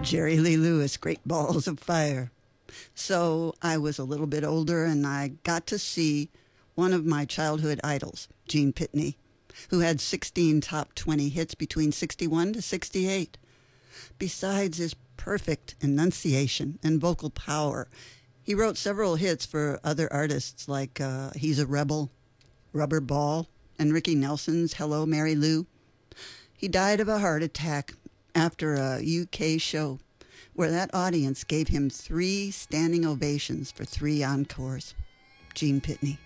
Jerry Lee Lewis, Great Balls of Fire. So I was a little bit older and I got to see one of my childhood idols, Gene Pitney, who had 16 top 20 hits between 61 to 68. Besides his perfect enunciation and vocal power, he wrote several hits for other artists like He's a Rebel, Rubber Ball, and Ricky Nelson's Hello, Mary Lou. He died of a heart attack after a UK show where that audience gave him 3 standing ovations for 3 encores. Gene Pitney.